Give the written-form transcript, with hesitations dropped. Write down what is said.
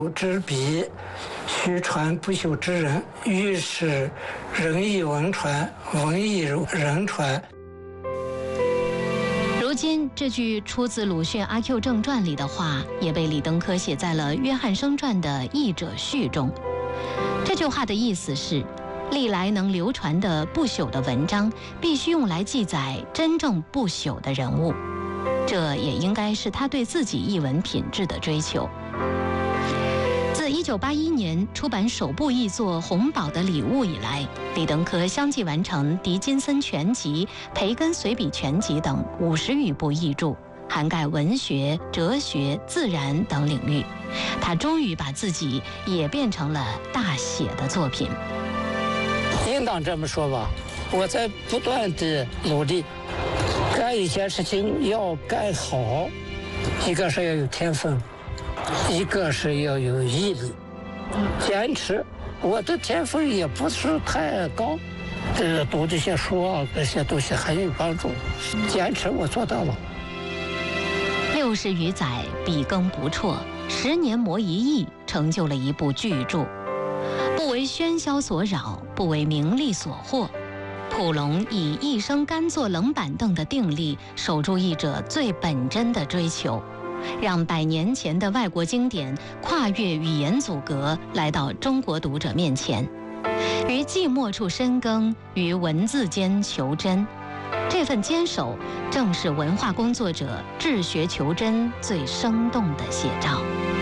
之笔，须传不朽之人，欲使人以文传，文以人传。 如今这句出自鲁迅《阿 Q 正传》里的话，也被李登科写在了《约翰生传》的译者序中。这句话的意思是，历来能流传的不朽的文章，必须用来记载真正不朽的人物。这也应该是他对自己译文品质的追求。自1981年出版首部译作《洪堡的礼物》以来，李登科相继完成《狄金森全集》《培根随笔全集》等50余部译著，涵盖文学、哲学、自然等领域。他终于把自己也变成了大写的作品。 应当这么说吧，我在不断的努力，干一件事情要干好，一个是要有天分，一个是要有毅力，坚持。我的天分也不是太高，读这些书啊，这些东西很有帮助。坚持我做到了。 60余载，笔耕不辍，10年磨一译，成就了一部巨著。不为喧嚣所扰，不为名利所惑。蒲龙以一生甘坐冷板凳的定力，守住译者最本真的追求，让100年前的外国经典跨越语言阻隔，来到中国读者面前，于寂寞处深耕，于文字间求真。这份坚守，正是文化工作者治学求真最生动的写照。